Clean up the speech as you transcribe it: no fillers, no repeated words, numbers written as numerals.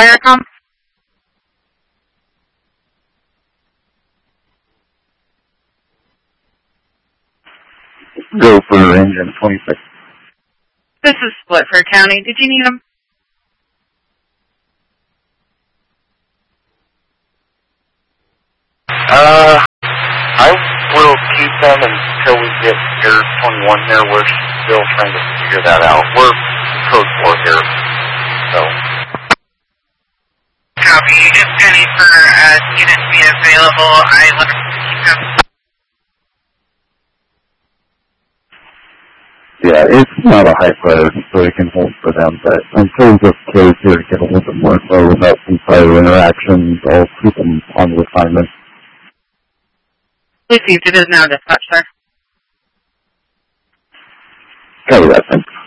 Firecom? Go for engine 26. This is Splitford County. Did you need them? I will keep them until we get Air 21 here. We're still trying to figure that out. We're code 4 here, so. Copy. Just Penny for unit to be available. I let them keep them. Yeah, it's not a high priority, so we can hold for them, but until we get close here to get a little bit more info about some prior interactions, I'll keep them on the assignment. Received. It is now dispatched, sir. Copy that, thanks.